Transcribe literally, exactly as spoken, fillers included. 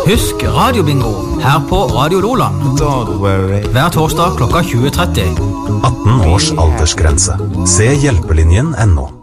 Husk radiobingo her på Radio Loland. Hver torsdag klokka tjue tretti. atten års aldersgrense. Se hjelpelinjen ennå.